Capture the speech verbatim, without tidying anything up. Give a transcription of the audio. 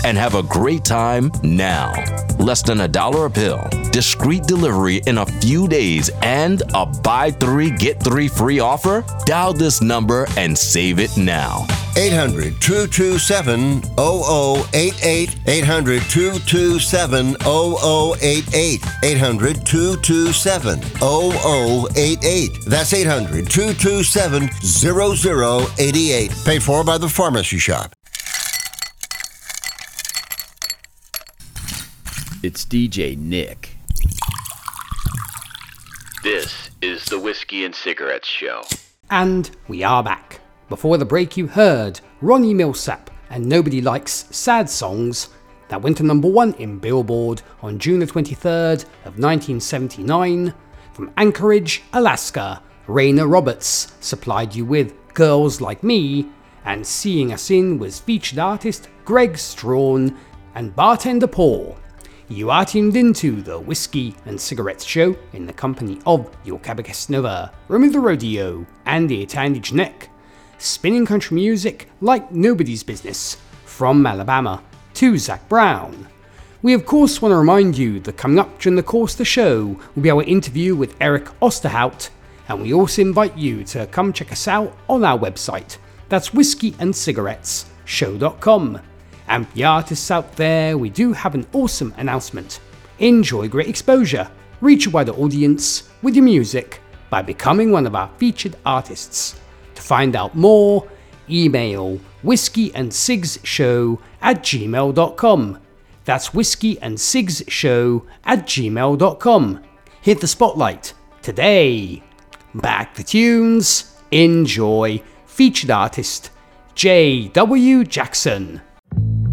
and have a great time now. Less than a dollar a pill, discreet delivery in a few days, and a buy three, get three free offer? Dial this number and save it now. eight hundred, two two seven, zero zero eight eight. eight hundred, two two seven, zero zero eight eight. eight hundred, two two seven, zero zero eight eight. That's eight hundred, two two seven, zero zero eight eight. Paid for by the Pharmacy Shop. It's D J Nick. This is the Whiskey and Cigarettes Show. And we are back. Before the break you heard Ronnie Milsap and Nobody Likes Sad Songs. That went to number one in Billboard on June the twenty-third of nineteen seventy-nine. From Anchorage, Alaska, Raina Roberts supplied you with Girls Like Me, and Seeing Us In was featured artist Greg Strawn and bartender Paul. You are tuned into the Whiskey and Cigarettes Show in the company of your Cabacus Nova, Remy the Rodeo, and the Itandage Neck, spinning country music like nobody's business, from Alabama to Zach Brown. We of course want to remind you that coming up during the course of the show will be our interview with Eric Osterhout, and we also invite you to come check us out on our website. That's whiskey and cigarettes show dot com. And for the artists out there, we do have an awesome announcement. Enjoy great exposure, reach a wider audience with your music by becoming one of our featured artists. To find out more, email whiskeyandcigshow at gmail dot com. That's whiskeyandcigshow at gmail dot com. Hit the spotlight today. Back to tunes. Enjoy. Featured artist J W Jackson.